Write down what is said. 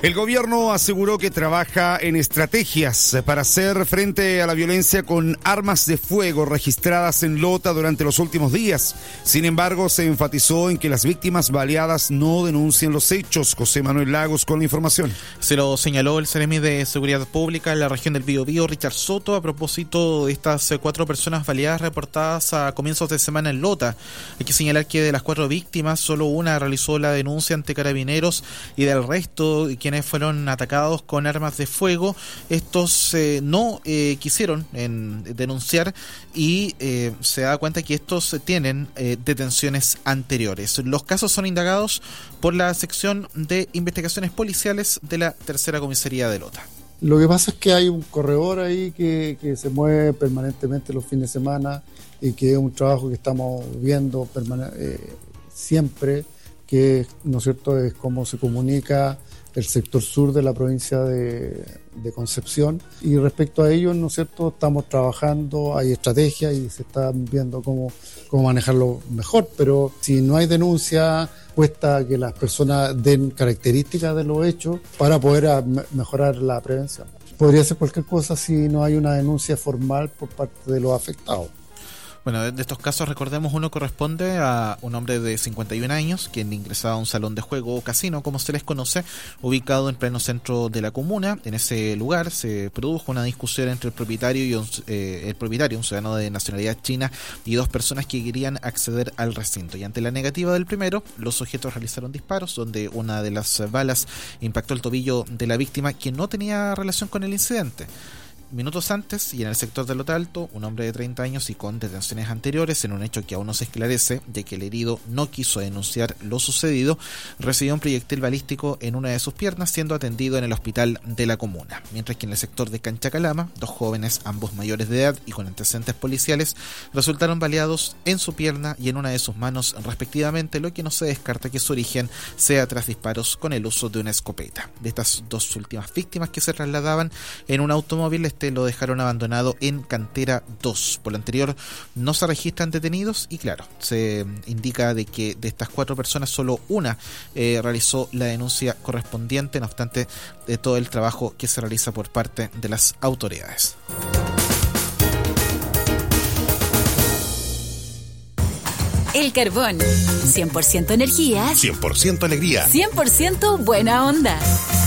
El gobierno aseguró que trabaja en estrategias para hacer frente a la violencia con armas de fuego registradas en Lota durante los últimos días. Sin embargo, se enfatizó en que las víctimas baleadas no denuncien los hechos. José Manuel Lagos con la información. Se lo señaló el Seremi de Seguridad Pública en la región del Biobío, Richard Soto, a propósito de estas 4 personas baleadas reportadas a comienzos de semana en Lota. Hay que señalar que de las 4 víctimas, solo una realizó la denuncia ante Carabineros y del resto, quienes fueron atacados con armas de fuego, estos no quisieron denunciar y se da cuenta que estos tienen detenciones anteriores. Los casos son indagados por la sección de investigaciones policiales de la Tercera Comisaría de Lota. Lo que pasa es que hay un corredor ahí que se mueve permanentemente los fines de semana y que es un trabajo que estamos viendo siempre, que, ¿no es cierto?, es cómo se comunica el sector sur de la provincia de Concepción, y respecto a ello, ¿no es cierto?, estamos trabajando, hay estrategias y se está viendo cómo manejarlo mejor, pero si no hay denuncia, cuesta que las personas den características de los hechos para poder mejorar la prevención. Podría ser cualquier cosa si no hay una denuncia formal por parte de los afectados. Bueno, de estos casos, recordemos, uno corresponde a un hombre de 51 años, quien ingresaba a un salón de juego o casino, como se les conoce, ubicado en pleno centro de la comuna. En ese lugar se produjo una discusión entre el propietario, un ciudadano de nacionalidad china, y 2 personas que querían acceder al recinto. Y ante la negativa del primero, los sujetos realizaron disparos, donde una de las balas impactó el tobillo de la víctima, quien no tenía relación con el incidente. Minutos antes, y en el sector de Lota Alto, un hombre de 30 años y con detenciones anteriores, en un hecho que aún no se esclarece, de que el herido no quiso denunciar lo sucedido, recibió un proyectil balístico en una de sus piernas, siendo atendido en el hospital de la comuna. Mientras que en el sector de Canchacalama, 2 jóvenes, ambos mayores de edad y con antecedentes policiales, resultaron baleados en su pierna y en una de sus manos respectivamente, lo que no se descarta que su origen sea tras disparos con el uso de una escopeta. De estas 2 últimas víctimas, que se trasladaban en un automóvil, lo dejaron abandonado en Cantera 2. Por lo anterior, no se registran detenidos y, claro, se indica de que de estas 4 personas solo una realizó la denuncia correspondiente, no obstante de todo el trabajo que se realiza por parte de las autoridades. El Carbón, 100% energía, 100% alegría, 100% buena onda.